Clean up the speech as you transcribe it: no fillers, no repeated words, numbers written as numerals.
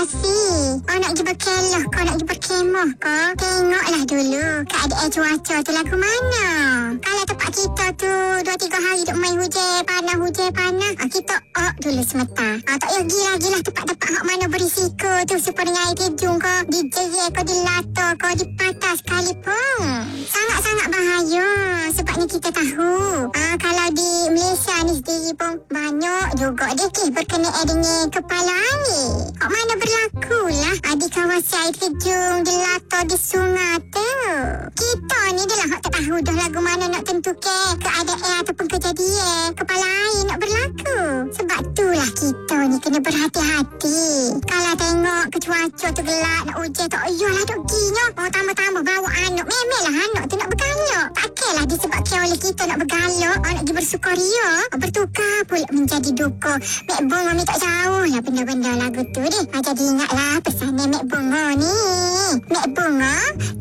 nasi. Kau nak pergi berkelah, kau nak pergi berkemah kau. Tengoklah dulu keadaan cuaca tu lagu mana. Kalau tempat kita tu 2-3 hari duk main hujan panas. Kita dulu semata. Tak payah gila-gila tempat-tempat hak mana berisiko tu. Supaya dengan air terjun kau dijerit kau dilata kau dipatah sekalipun. Sangat-sangat bahaya. Sebabnya kita tahu kalau di Malaysia ni sendiri pun banyak juga kes berkenaan dengan kepala air. Hak mana berlaku lah di kawasan air terjun dilata di sungai tu. Kita ni dah lah hak tak tahu dah lagu mana nak tentukan keadaan ataupun kejadian kepala air nak berlaku. Sebab itulah kita ni kena berhati-hati. Kalau tengok cuaca tu gelap nak hujan tak payahlah duk ginya. Tambah-tambah bawa anak. Memelah anak tu nak bergalak. Takkanlah disebabkan oleh kita nak bergalak, nak pergi bersukaria, bertukar pula menjadi duka. Mek Bunga ni tak jauh lah benda-benda lagu tu ni. Jadi ingatlah pesanan Mek Bunga ni. Mek Bunga